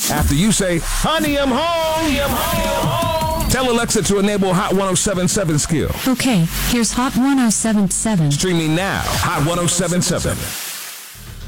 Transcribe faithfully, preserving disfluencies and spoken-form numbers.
After you say, honey, I'm home. Honey, I'm home. Tell Alexa to enable Hot one oh seven point seven skill. Okay, here's Hot one oh seven point seven. Streaming now. Hot one oh seven point seven.